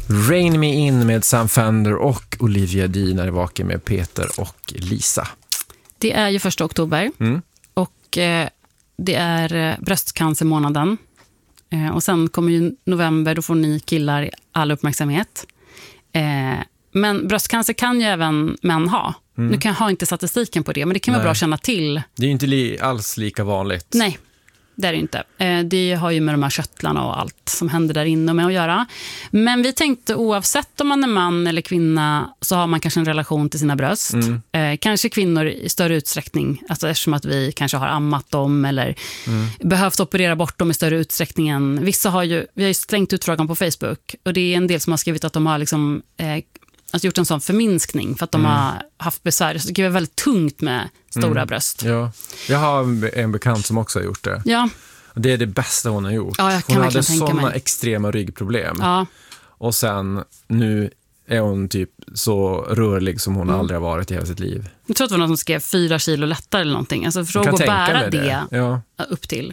Rain Me In med Sam Fender och Olivia Dean är vaken med Peter och Lisa. Det är ju 1 oktober och det är bröstcancermånaden. Och sen kommer ju november, då får ni killar all uppmärksamhet. Men bröstcancer kan ju även män ha. Nu kan jag ha inte statistiken på det, men det kan vara bra att känna till. Det är ju inte alls lika vanligt. Nej, det är det inte. Det har ju med de här köttlarna och allt som händer där inne med att göra. Men vi tänkte oavsett om man är man eller kvinna så har man kanske en relation till sina bröst. Kanske kvinnor i större utsträckning, alltså eftersom att vi kanske har ammat dem eller behövt operera bort dem i större utsträckning än. Vissa har ju, vi har ju slängt ut frågan på Facebook och det är en del som har skrivit att de har liksom alltså gjort en sån förminskning för att de har haft besvär. Så det är väldigt tungt med stora bröst. Ja. Jag har en bekant som också har gjort det. Ja. Det är det bästa hon har gjort. Ja, jag kan hon hade tänka såna mig. extrema ryggproblem. Ja. Och sen nu är hon typ så rörlig som hon aldrig har varit i hela sitt liv. Jag tror att det var någon som skrev 4 kilo lättare eller någonting. Alltså för att bära det upp till.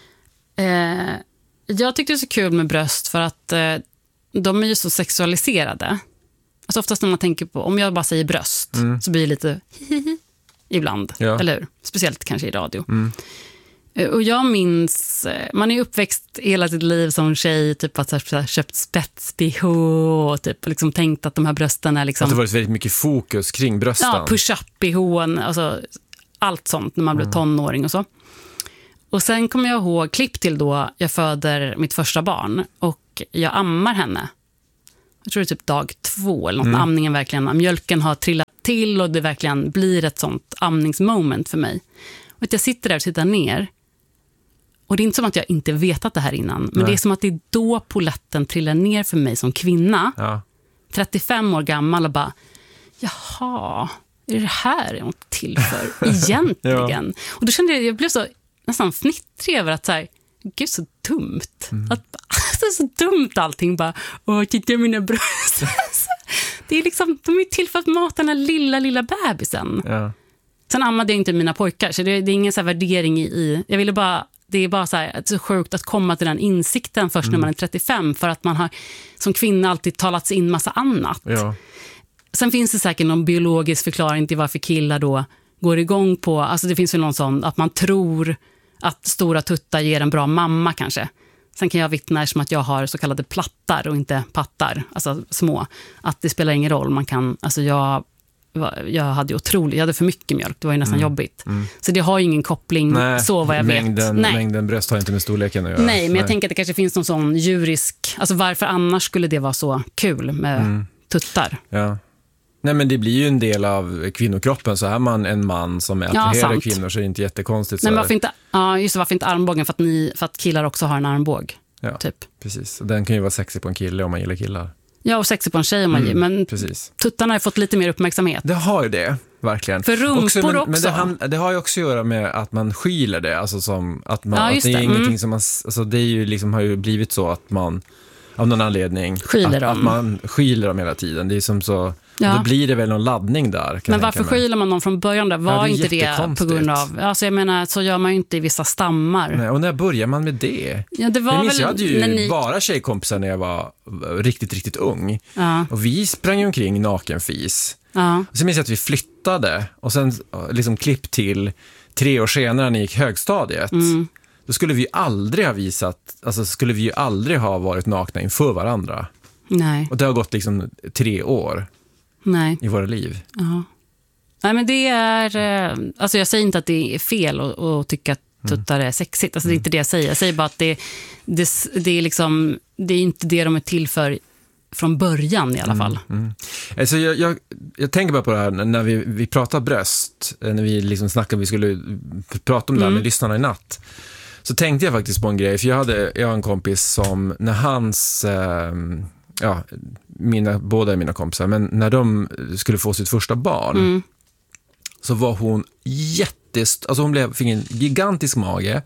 Jag tyckte det är så kul med bröst för att de är ju så sexualiserade. Alltså oftast när man tänker på, om jag bara säger bröst så blir det lite ibland, eller hur? Speciellt kanske i radio. Och jag minns, man är uppväxt hela sitt liv som tjej, typ att ha köpt spets-BH och typ liksom tänkt att de här brösten är liksom... Att det varit väldigt mycket fokus kring brösten. Ja, push-up-BH, alltså allt sånt när man blev tonåring och så. Och sen kommer jag ihåg klipp till då jag föder mitt första barn och jag ammar henne. Jag tror det är typ dag 2 eller något, amningen verkligen, mjölken har trillat till och det verkligen blir ett sånt amningsmoment för mig. Och att jag sitter där och tittar ner och det är inte som att jag inte vetat det här innan, men det är som att det är då poletten trillar ner för mig som kvinna. 35 år gammal och bara, jaha, är det här jag är till för egentligen? Och då kände jag blev så nästan fnittrig över att så här, gud så dumt. Att, det är så dumt allting. Bara, titta mina bröst. Det är liksom, de är till för att mata den här lilla bebisen. Sen ammade jag inte mina pojkar. Så det är ingen så här värdering i. Jag ville bara, det är bara så här, så sjukt att komma till den insikten först när man är 35. För att man har som kvinna alltid talat sig in massa annat. Sen finns det säkert någon biologisk förklaring till varför killar då går igång på, alltså det finns väl någon sån att man tror att stora tuttar ger en bra mamma kanske. Sen kan jag vittna som att jag har så kallade plattar och inte pattar, alltså små. Att det spelar ingen roll, man kan, alltså jag hade för mycket mjölk, det var ju nästan jobbigt. Så det har ju ingen koppling, så vad jag vet. Mängden bröst har inte med storleken att göra. Nej, men jag tänker att det kanske finns någon sån djurisk, alltså varför annars skulle det vara så kul med tuttar? Ja. Nej, men det blir ju en del av kvinnokroppen. Så är man en man som attraherar kvinnor så är det inte jättekonstigt. Nej, men varför inte armbågen? För att killar också har en armbåg. Ja, typ. Precis. Och den kan ju vara sexig på en kille om man gillar killar. Ja, och sexig på en tjej om man gillar. Men precis. tuttarna har fått lite mer uppmärksamhet. Det har ju det, verkligen. För rumpor också. Men det har ju också att göra med att man skyler det. Alltså som att man, att det är ingenting som man... Alltså det är ju liksom, har ju blivit så att man av någon anledning att man skyler dem hela tiden. Det är som så... Ja. Då blir det väl någon laddning där. Men varför skyler man någon från början där? Var inte det på grund av... Alltså jag menar, så gör man ju inte i vissa stammar. Nej, och när börjar man med det? Ja, det var jag hade ju bara tjejkompisar när jag var riktigt, riktigt ung. Ja. Och vi sprang ju omkring nakenfis. Ja. Och sen minns jag att vi flyttade och sen liksom klipp till 3 år senare när jag gick högstadiet. Då skulle vi aldrig ha skulle vi ju aldrig ha varit nakna inför varandra. Nej. Och det har gått liksom 3 år. Nej. I våra liv. Ja. Nej, men det är... Alltså jag säger inte att det är fel att tycka att tuttar är sexigt. Alltså det är inte det jag säger. Jag säger bara att det är liksom... Det är inte det de är till för från början i alla fall. Alltså jag tänker bara på det här när vi pratar bröst. När vi liksom snackade vi skulle prata om det här med lyssnarna i natt. Så tänkte jag faktiskt på en grej. För jag har en kompis som när hans... båda är mina kompisar, men när de skulle få sitt första barn så var hon alltså hon fick en gigantisk mage,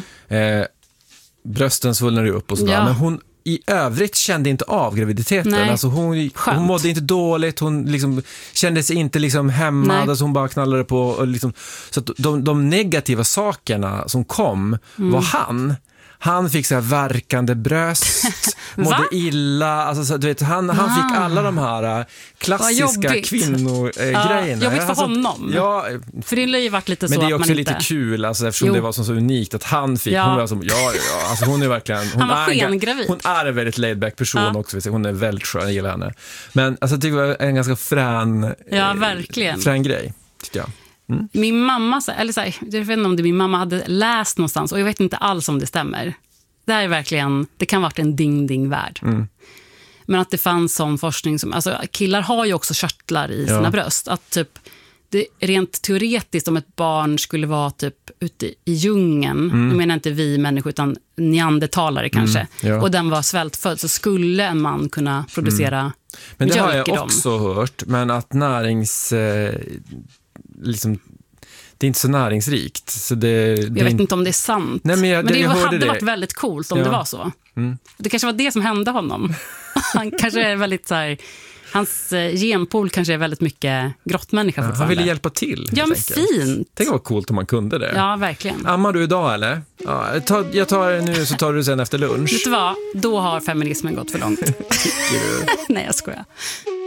brösten svullnade upp och sådär, men hon i övrigt kände inte av graviditeten. Nej. Alltså hon mådde inte dåligt, hon liksom kände sig inte liksom hämmad, alltså hon bara knallade på och liksom, så att de negativa sakerna som kom var Han fick så här värkande bröst, mådde illa. Alltså, så, du vet, han fick alla de här klassiska kvinnogrejerna. Jobbigt för honom. Ja, för det har ju varit lite så. Men det är också att man lite kul, alltså, eftersom det var så unikt att han fick. Hon var som, alltså, hon är verkligen... Han var skengravid. Hon är en väldigt laid-back person också. Hon är väldigt skön, jag gillar henne. Men alltså, det var en ganska frän grej, tycker jag. Mm. Min mamma, eller så här, jag vet inte om det min mamma hade läst någonstans, och jag vet inte alls om det stämmer. Det här är verkligen, det kan ha varit en ding-ding-värld. Men att det fanns sån forskning som, alltså killar har ju också körtlar i sina bröst. Att typ, det rent teoretiskt om ett barn skulle vara typ ute i djungeln, nu menar inte vi människor utan neandertalare kanske, och den var svältfödd, så skulle en man kunna producera men det har jag också hört, men att liksom, det är inte så näringsrikt. Så jag vet inte om det är sant. Nej, men det hade varit väldigt coolt om det var så. Det kanske var det som hände honom. Han kanske är väldigt så här, hans genpool kanske är väldigt mycket grottmänniska fortfarande. Han ville hjälpa till. Ja, men fint. Tänk vad coolt om man kunde det. Ja, verkligen. Ammar du idag eller? Ja, jag tar det nu så tar du sen efter lunch. Vet du vad? Då har feminismen gått för långt. Tycker du? Nej, jag skojar.